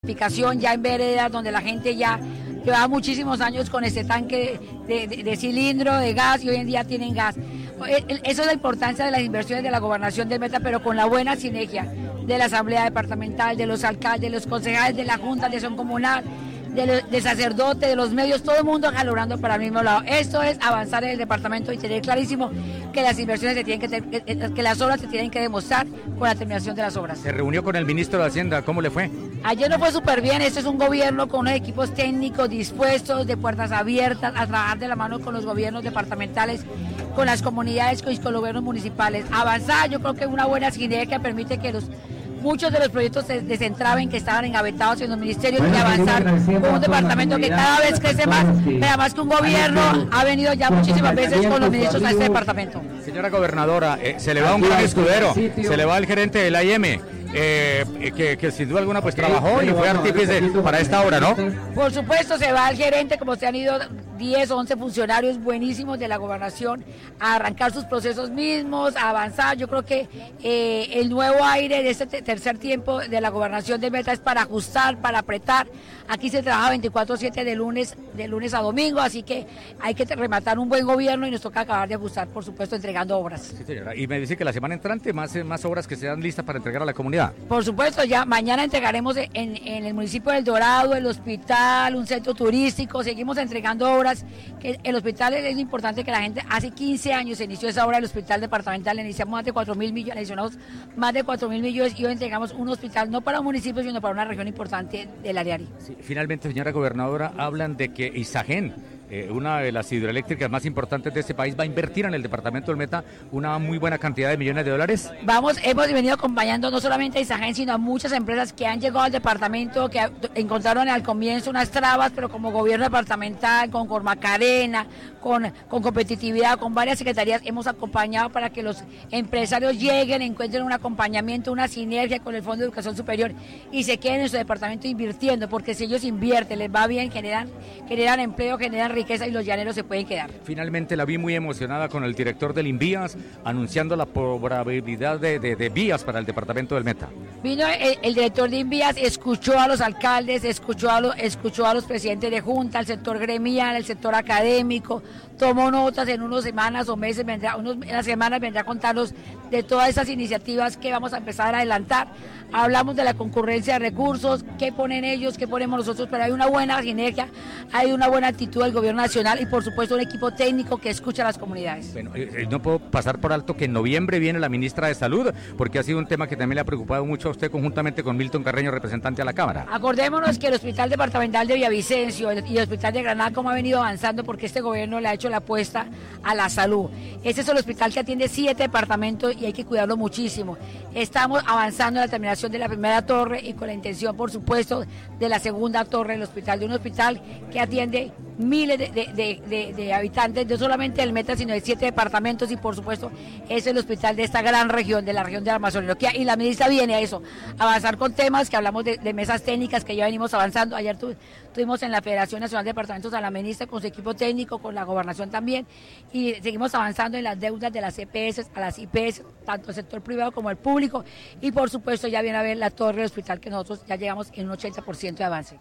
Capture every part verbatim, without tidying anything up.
Electrificación ya en veredas donde la gente ya llevaba muchísimos años con este tanque de, de, de cilindro de gas y hoy en día tienen gas. Eso es la importancia de las inversiones de la gobernación del Meta, pero con la buena sinergia de la asamblea departamental, de los alcaldes, de los concejales, de la junta de acción comunal, de, de sacerdotes, de los medios, todo el mundo jalurando para el mismo lado. Esto es avanzar en el departamento y tener clarísimo que las inversiones se tienen que, que, que las obras se tienen que demostrar con la terminación de las obras. Se reunió con el ministro de Hacienda, ¿cómo le fue? Ayer no fue súper bien. Este es un gobierno con unos equipos técnicos dispuestos, de puertas abiertas, a trabajar de la mano con los gobiernos departamentales, con las comunidades y con los gobiernos municipales. Avanzar, yo creo que una buena sinergia permite que los muchos de los proyectos se desentraben que estaban engavetados en los ministerios y avanzar con un departamento que cada vez crece más, pero además que un gobierno ha venido ya muchísimas veces con los ministros a este departamento. Señora gobernadora, eh, se le va un gran escudero, se le va el gerente del A I M. Eh, que, que sin duda alguna pues trabajó y fue artífice para esta obra, ¿no? Por supuesto, se va el gerente, como se han ido diez o once funcionarios buenísimos de la gobernación a arrancar sus procesos mismos, a avanzar. Yo creo que eh, el nuevo aire de este tercer tiempo de la gobernación del Meta es para ajustar, para apretar. Aquí se trabaja veinticuatro siete de lunes, de lunes a domingo, así que hay que rematar un buen gobierno y nos toca acabar de ajustar, por supuesto, entregando obras. Sí, señora. Y me dice que la semana entrante más, más obras que sean listas para entregar a la comunidad. Por supuesto, ya mañana entregaremos en, en el municipio del Dorado, el hospital, un centro turístico, seguimos entregando obras. Que el hospital es importante que la gente, hace quince años se inició esa obra del hospital departamental, le iniciamos más de cuatro mil millones, adicionamos más de cuatro mil millones y hoy entregamos un hospital no para un municipio, sino para una región importante del área. Sí, finalmente, señora gobernadora, hablan de que Isagen, Eh, una de las hidroeléctricas más importantes de este país, va a invertir en el departamento del Meta una muy buena cantidad de millones de dólares. Vamos, hemos venido acompañando no solamente a Isagen, sino a muchas empresas que han llegado al departamento, que encontraron al comienzo unas trabas, pero como gobierno departamental, con Cormacarena, con, con competitividad, con varias secretarías, hemos acompañado para que los empresarios lleguen, encuentren un acompañamiento, una sinergia con el Fondo de Educación Superior y se queden en su departamento invirtiendo, porque si ellos invierten, les va bien, generan, generan empleo, generan riqueza y los llaneros se pueden quedar. Finalmente la vi muy emocionada con el director del Invías anunciando la probabilidad de, de, de vías para el departamento del Meta. Vino el, el director de Invías, escuchó a los alcaldes, escuchó a, los, escuchó a los presidentes de junta, el sector gremial, el sector académico, tomó notas. En unas semanas o meses, vendrá, unos, en las semanas vendrá a contarnos de todas esas iniciativas que vamos a empezar a adelantar. Hablamos de la concurrencia de recursos, qué ponen ellos, qué ponemos nosotros, pero hay una buena sinergia, hay una buena actitud del gobierno nacional y por supuesto un equipo técnico que escucha a las comunidades. Bueno, eh, no puedo pasar por alto que en noviembre viene la ministra de Salud, porque ha sido un tema que también le ha preocupado mucho a usted conjuntamente con Milton Carreño, representante a la Cámara. Acordémonos que el Hospital Departamental de Villavicencio y el Hospital de Granada, como ha venido avanzando, porque este gobierno le ha hecho la apuesta a la salud. Este es el hospital que atiende siete departamentos y hay que cuidarlo muchísimo. Estamos avanzando en la terminación de la primera torre y con la intención, por supuesto, de la segunda torre del hospital, de un hospital que atiende miles de, de, de, de, de habitantes, no solamente del Meta, sino de siete departamentos y, por supuesto, es el hospital de esta gran región, de la región de la Amazonía. Y la ministra viene a eso, a avanzar con temas que hablamos de, de mesas técnicas que ya venimos avanzando. Ayer tu, tuvimos en la Federación Nacional de Departamentos a la ministra con su equipo técnico, con la gobernación también, y seguimos avanzando en las deudas de las E P S, a las I P S, tanto el sector privado como el público, y por supuesto ya viene a ver la torre del hospital que nosotros ya llegamos en un ochenta por ciento de avance.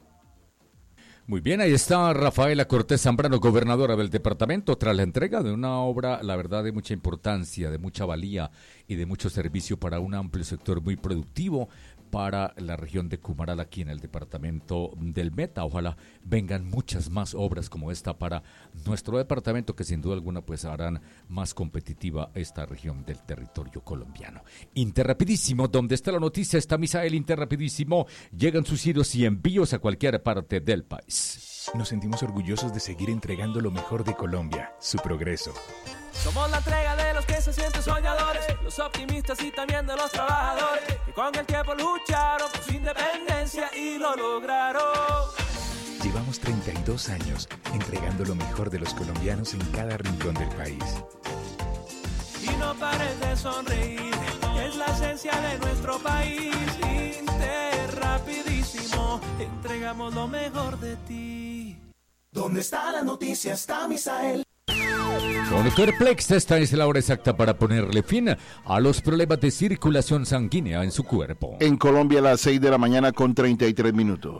Muy bien, ahí está Rafaela Cortés Zambrano, gobernadora del departamento, tras la entrega de una obra, la verdad, de mucha importancia, de mucha valía y de mucho servicio para un amplio sector muy productivo para la región de Cumaral, aquí en el departamento del Meta. Ojalá vengan muchas más obras como esta para nuestro departamento, que sin duda alguna pues harán más competitiva esta región del territorio colombiano. Interrapidísimo, donde está la noticia, está Misael Interrapidísimo. Llegan sus giros y envíos a cualquier parte del país. Nos sentimos orgullosos de seguir entregando lo mejor de Colombia, su progreso. Somos la entrega de los que se sienten soñadores, los optimistas y también de los trabajadores, que con el tiempo lucharon por su independencia y lo lograron. Llevamos treinta y dos años entregando lo mejor de los colombianos en cada rincón del país. Y no pares de sonreír, es la esencia de nuestro país. Interrapidísimo, entregamos lo mejor de ti. ¿Dónde está la noticia? Está Misael. Con Corplex, esta es la hora exacta para ponerle fin a los problemas de circulación sanguínea en su cuerpo. En Colombia, a las seis de la mañana con treinta y tres minutos.